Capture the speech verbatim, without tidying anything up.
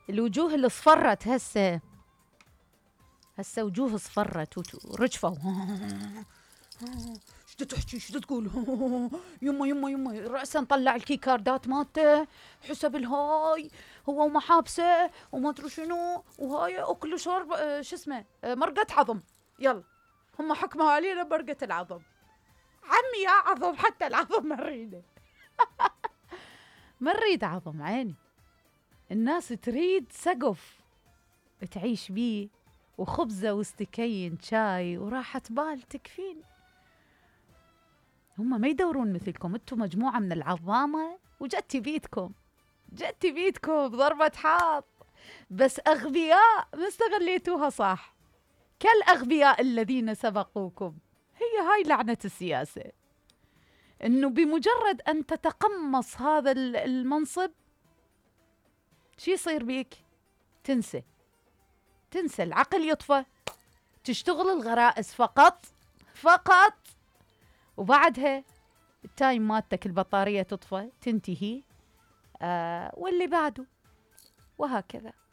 الوجوه اللي اصفرت هسه هسه وجوه اصفرت ورجفوا. شو تحكي شو تقول؟ يما يما يما رأسا طلع الكيكاردات مالته حسب الهاي هو وما حابسه وما ادري شنو وهاي اكل شرب اه شو اسمه اه مرقة عظم. يلا هم حكموا علينا مرقة العظم. عمي يا عظم حتى العظم ما نريده. ما نريد عظم عيني. الناس تريد سقف تعيش بيه وخبزة واستكين شاي وراحة بال تكفين. هم ما يدورون مثلكم، انتم مجموعة من العظامة وجتي بيتكم جتي بيتكم ضربة حاط، بس أغبياء ما استغليتوها صح كالأغبياء الذين سبقوكم. هي هاي لعنة السياسة، إنه بمجرد أن تتقمص هذا المنصب شي يصير بيك؟ تنسى تنسى العقل يطفى، تشتغل الغرائز فقط فقط، وبعدها التايم مالتك البطارية تطفى تنتهي، آه واللي بعده وهكذا.